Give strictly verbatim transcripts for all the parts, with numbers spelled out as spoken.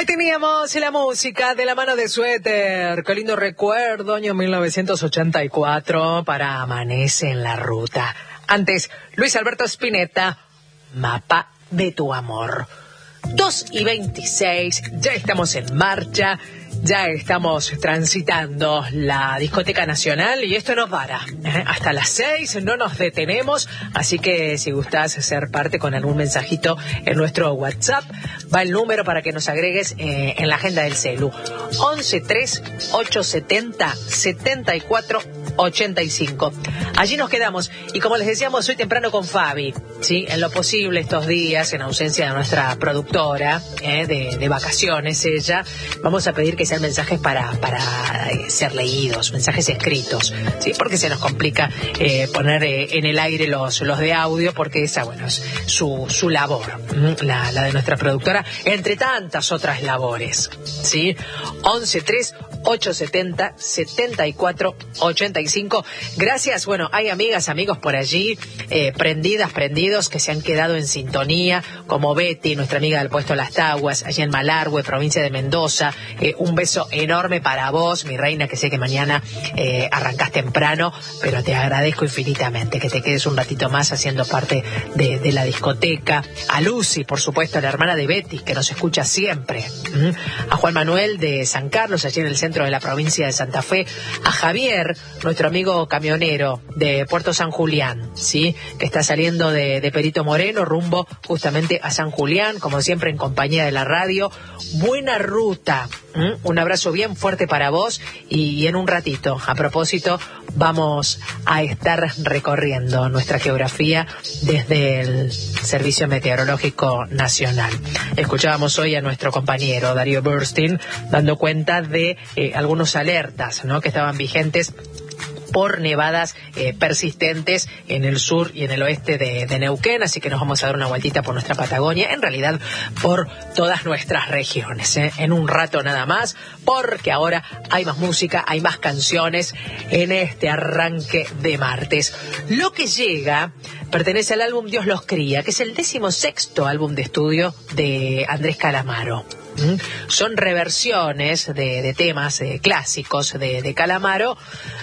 Ahí teníamos la música de la mano de Suéter. Qué lindo recuerdo, año mil novecientos ochenta y cuatro, para Amanece en la Ruta. Antes, Luis Alberto Spinetta, Mapa de tu Amor. dos y veintiséis, ya estamos en marcha, ya estamos transitando la Discoteca Nacional y esto no para. ¿eh? Hasta las seis no nos detenemos, así que si gustás ser parte con algún mensajito en nuestro WhatsApp, va el número para que nos agregues eh, en la agenda del celu. once tres ocho setenta setenta y cuatro ochenta y cinco. Allí nos quedamos y como les decíamos hoy temprano con Fabi, ¿sí? En lo posible estos días, en ausencia de nuestra productora, eh, de, de vacaciones ella, vamos a pedir que sean mensajes para, para eh, ser leídos, mensajes escritos, ¿sí? Porque se nos complica eh, poner eh, en el aire los, los de audio, porque esa, bueno, es su, su labor, la, la de nuestra productora, entre tantas otras labores, ¿sí? once tres ocho setenta setenta y cuatro ochenta y cinco. Gracias, bueno, hay amigas, amigos por allí, eh, prendidas, prendidos, que se han quedado en sintonía, como Betty, nuestra amiga del puesto Las Taguas, allá en Malargüe, provincia de Mendoza. Eh, un beso enorme para vos, mi reina, que sé que mañana eh, arrancás temprano, pero te agradezco infinitamente que te quedes un ratito más haciendo parte de, de la discoteca. A Lucy, por supuesto, la hermana de Betty, que nos escucha siempre. ¿Mm? A Juan Manuel de San Carlos, allí en el centro de la provincia de Santa Fe. A Javier, nuestro amigo camionero de Puerto San Julián, ¿sí? Que está saliendo de, de Perito Moreno rumbo justamente a San Julián, como siempre en compañía de la radio. Buena ruta. ¿Mm? Un abrazo bien fuerte para vos y, y en un ratito, a propósito, vamos a estar recorriendo nuestra geografía desde el Servicio Meteorológico Nacional. Escuchábamos hoy a nuestro compañero Darío Burstein dando cuenta de eh, algunos alertas, ¿no? que estaban vigentes por nevadas eh, persistentes en el sur y en el oeste de, de Neuquén, así que nos vamos a dar una vueltita por nuestra Patagonia, en realidad por todas nuestras regiones, ¿eh? en un rato nada más, porque ahora hay más música, hay más canciones en este arranque de martes. Lo que llega pertenece al álbum Dios los cría, que es el decimosexto álbum de estudio de Andrés Calamaro. ¿Mm? Son reversiones de, de temas eh, clásicos de, de Calamaro,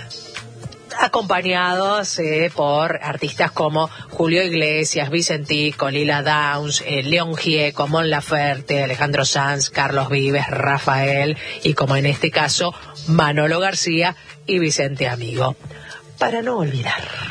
acompañados eh, por artistas como Julio Iglesias, Vicentico, Lila Downs, eh, León Gieco, Mon Laferte, Alejandro Sanz, Carlos Vives, Rafael y, como en este caso, Manolo García y Vicente Amigo. Para no olvidar.